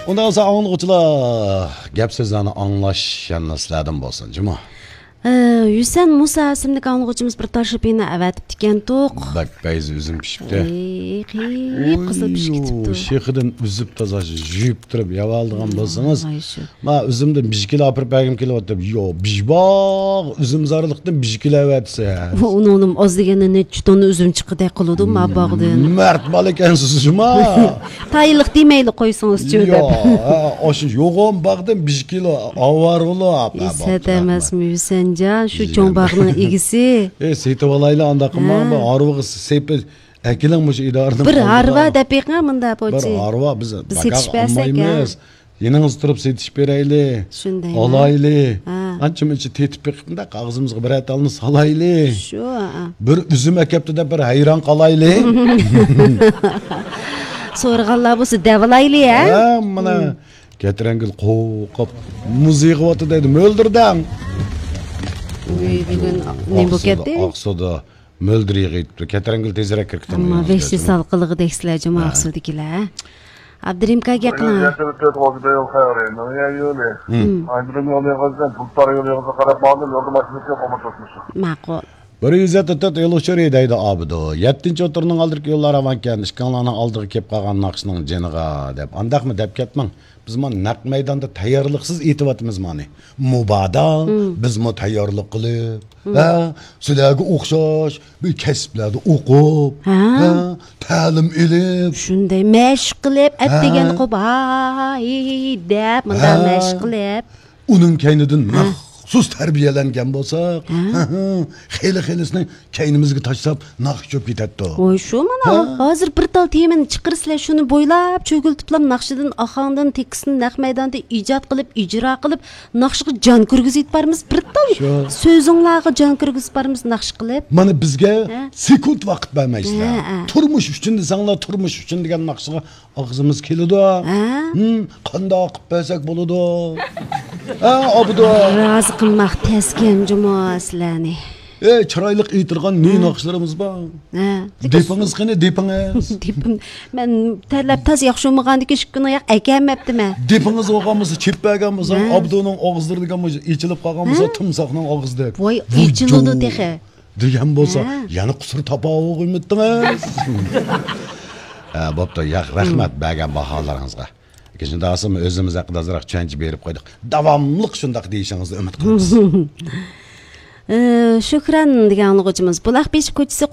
Ondan sonra anlıqçılar gap sözlerini anlaşanlar sizlerden bolsun, cuma. Hüseyin Musa isimli anlıqçımız bir taşıp yine evetip diken toq. Bak beyzi üzüm pişipti. Qiyip qızıl pişip ketipti. Şeyhidan üzüp taza jüyüp turib yavaldigan bolsanız. Ma üzümden 1 kilo apırıp bagim kilo otib. Yo, bijbaq üzüm zarılıqdan 1 kilo evetse. Onun az degeni neçe ton üzüm çıqıday qılıdı ma bağdan. Mert bal ekansiz cuma. Tayılıq demeyli qoysanız çöldep. Yo, oşun yoğun bağdan 1 kilo avarılı. İsedemezmi Hüseyin can şu çoğun bağının egisi. Seytip alayla anda qımma arvığı seypi ekilenmiş idarının. Bir arva depeqe mında poçi. Bir arva biz yetişpesek ya. Yeniniz turib setiş bereyli. Şunday. Alaylı. Ançımınçı tetip beqimda qağızımızga bir atalını salaylı. Şu. Bir üzüm ekepti de bir hayran qalaylı. Sorğanlar bu devalaylı ya. Mana getirengil qoqop muziq otu dedim öldürdüm. Bugün ne bu ketdi? Aqsuda möldürüye gitdi. Keterengil tezirek kirkten. Ama veşli salqılığı deksiləcəm Aqsudikiler. Abdurim kage qılan. Maqul. 174 yıl uçuruyor deydi abido. 7. oturunun aldırk yollar avanken işkanlarına aldığı kep qalğan naqşının jeniga dep. Andaq mı dep ketmang? Biz man naq meydanda tayyorliqsiz etibatimiz mani. Mubada biz mo tayyorliq qilib, sizlarga o'xshash bir kasblarda o'qib, ta'lim ilib, shunday mashq qilib, atdegan qilib, deb, munda mashq qilib. Uning kaynidan sus tarbiyalangan bo'lsak, xeli-xelisini kaynimizga tashlab naq ko'p ketadi. Voy shu mana hozir bir tal temani chiqirsizlar shuni bo'ylab cho'giltiplab naqshidan ahangdan tekisini naq maydonda ijod qilib, ijro qilib, naqshga jon kirgizib barmiz bir tal. So'zinglarga jon kirgizib barmiz naqsh qilib. Mana bizga sekund vaqt bermaysizlar. Turmush uchun desanglar, turmush uchun degan naqshga og'zimiz keladi. Qandoq qilib bersak bo'ladi? Abudo. Razı qilmoq taskim jumoaslarni. Chiroyli aytirgan ne naqshlarimiz bor. Depingiz qani depingiz? Depim men talab taz yaxshimagandiki shu kuni akamaptiman. Depingiz o'g'amizni cheppagan bo'lsa, Abduning og'izlari degan bo'lsa, ichilib qolgan bo'lsa, timsoqning og'izida. Voy, ichiladi dexe. Degan bo'lsa, yana qusur topa o'g'imdingiz. Bo'pti, rahmat bergan baholaringizga. Şimdi aslında özümüz hakkında azırak çenci berip koyduk. Davamlıq şundaq deyişinizi ümit qilamiz. Şükran degan o'quvchimiz. Bulaq besh ko'chasi